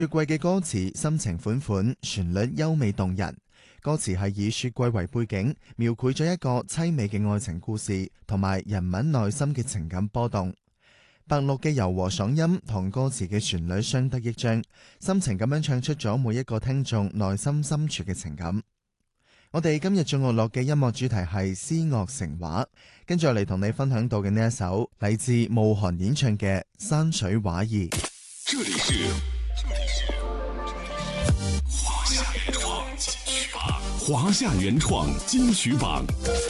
雪櫃嘅歌詞深情款款，旋律優美動人。歌詞係以雪櫃為背景，描繪咗一個淒美嘅愛情故事，同埋人物內心嘅情感波動。白鹿嘅柔和爽音同歌詞嘅旋律相得益彰，深情咁樣唱出咗每一個聽眾內心深處嘅情感。我哋今日眾樂樂嘅音樂主題係詩樂成畫，跟住嚟同你分享到嘅呢一首嚟自慕寒演唱嘅《山水畫意》。 這裡是華夏原創金曲榜，華夏原創金曲榜。